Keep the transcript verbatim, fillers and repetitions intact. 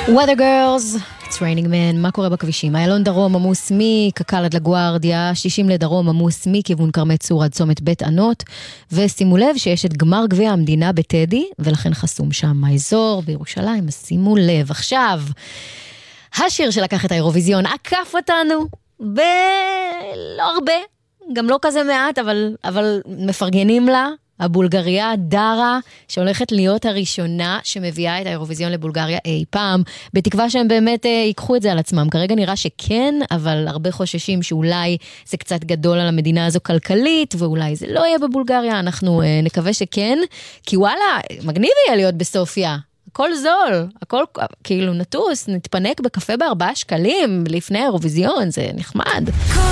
Weather Girls, It's Raining Man. מה קורה בכבישים? איילון דרום עמוס מקקל עד לגוארדיה, שישים לדרום עמוס מכיוון קרמי צור עד צומת בית ענות, ושימו לב שיש את גמר גביע המדינה בטדי, ולכן חסום שם האזור בירושלים, אז שימו לב. עכשיו, השיר שלקח את האירוויזיון עקף אותנו בלא הרבה, גם לא כזה מעט, אבל, אבל מפרגנים לה. הבולגריה דרה, שהולכת להיות הראשונה שמביאה את האירוויזיון לבולגריה אי פעם, בתקווה שהם באמת אה, ייקחו את זה על עצמם. כרגע נראה שכן, אבל הרבה חוששים שאולי זה קצת גדול על המדינה הזו כלכלית, ואולי זה לא יהיה בבולגריה, אנחנו אה, נקווה שכן, כי וואלה, מגניב יהיה להיות בסופיה. הכל זול, הכל כאילו נטוס, נתפנק בקפה בארבעה שקלים לפני האירוויזיון, זה נחמד.